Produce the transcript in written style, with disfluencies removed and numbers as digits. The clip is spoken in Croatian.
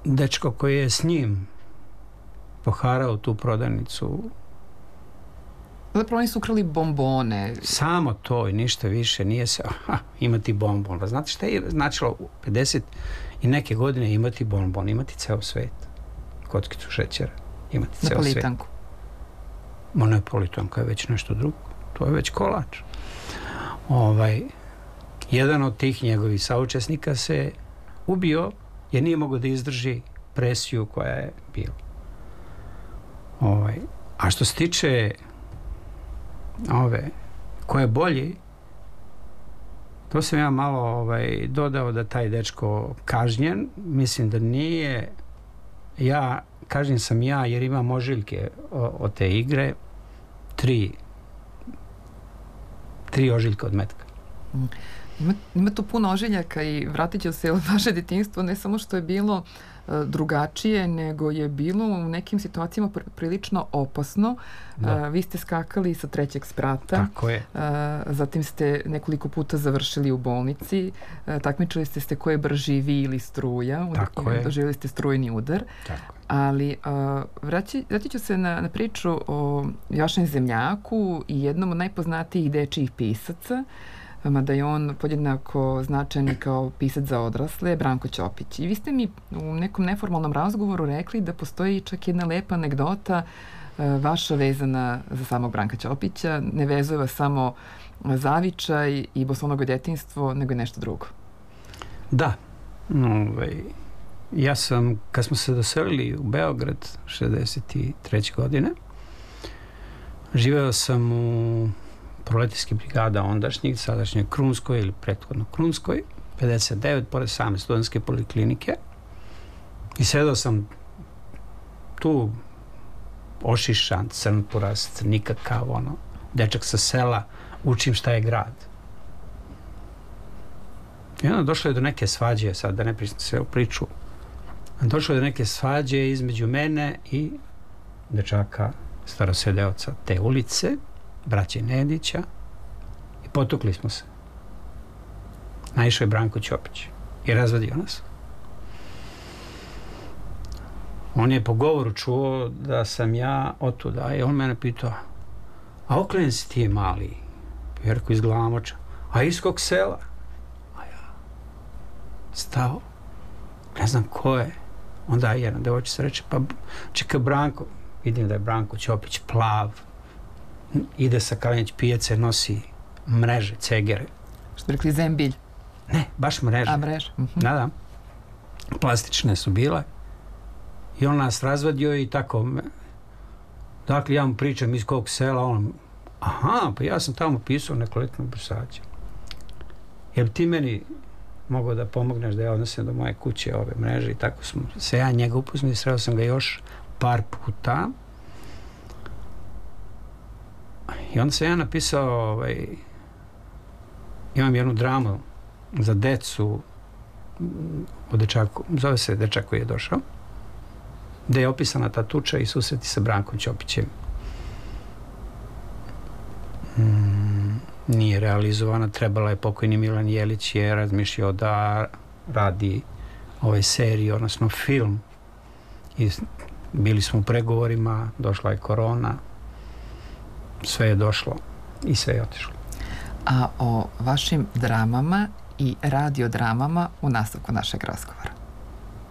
dečko koji je s njim poharao tu prodavnicu. Zapravo oni su ukrali bombone. Samo to i ništa više. Nije se imati bonbon. Pa znate šta je značilo u 50 i neke godine imati bonbon, imati ceo svet. Kockicu šećera, imati ceo svet. Napolitanku. Napolitanka je već nešto drugo. To je već kolač. Jedan od tih njegovih saučesnika se ubio jer nije mogao da izdrži presiju koja je bila. A što se tiče ko je bolji, to sam ja malo dodao da taj dečko kažnjen. Mislim da nije. Kažnjen sam ja jer imam ožiljke od te igre. Tri ožiljka od metka. Ima tu puno ožiljaka i vratit ću se u vaše detinjstvo, ne samo što je bilo drugačije, nego je bilo u nekim situacijama prilično opasno. Vi ste skakali sa 3. sprata. Tako je. Zatim ste nekoliko puta završili u bolnici. Takmičili ste se ko je brži, vi ili struja. Tako je. Doživjeli ste strujni udar. Tako. Ali vratit ću se na priču o vašem zemljaku i jednom od najpoznatijih dečijih pisaca, mada je on podjednako značajan kao pisac za odrasle, Branko Ćopić. I vi ste mi u nekom neformalnom razgovoru rekli da postoji čak jedna lepa anegdota vaša vezana za samog Branka Ćopića. Ne vezuje vas samo zavičaj i bosvonogo detinjstvo, nego i nešto drugo. Da. Ja sam, kad smo se doselili u Beograd 63. godine, živeo sam u proletijske brigada ondašnjih, sadašnjeg Krunskoj ili prethodno Krunskoj, 59, pored same studentske poliklinike. I sedao sam tu ošišan, crn porast, nikakav, dečak sa sela, učim šta je grad. I onda došlo je do neke svađe, sad da ne pričam sve u priču, došlo je do neke svađe između mene i dečaka starosedeoca te ulice, braće Nedića, i potukli smo se. Naišao je Branko Ćopić i razvadio nas. On je po govoru čuo da sam ja otuda i on mene pitao: a oklen si ti mali? Ja rekao: iz Glamoča. A iz kog sela? A ja stao, ne znam ko je. Onda jedna devojčica reče: pa čekaj, Branko. Vidim da je Branko Ćopić plav, ide sa Kalenić pijace, nosi mreže, cegere. Što bi rekli, zembilj? Ne, baš mreže. A, mreže. Da. Plastične su bile. I on nas razvadio i tako. Dakle, ja mu pričam iz kog sela, on: aha, pa ja sam tamo pisao nekoletno brisaće. Jel ti meni mogao da pomogneš da ja odnosim do moje kuće ove mreže? I tako smo se ja njega upoznao i sreo sam ga još par puta. I onda sam ja napisao, imam jednu dramu za decu o dečaku, zove se Dečak koji je došao, gde je opisana ta tuča i susreti sa Brankom Ćopićem. Nije realizovana, trebala je, pokojni Milan Jelić je razmišljao da radi seriju, odnosno film, i bili smo u pregovorima, došla je korona, sve je došlo i sve je otišlo. A o vašim dramama i radiodramama u nastavku našeg razgovora.